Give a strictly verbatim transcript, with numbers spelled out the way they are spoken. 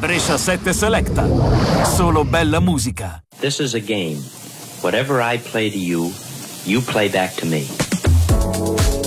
Brescia sette Selecta. Solo bella musica. This is a game. Whatever I play to you, you play back to me.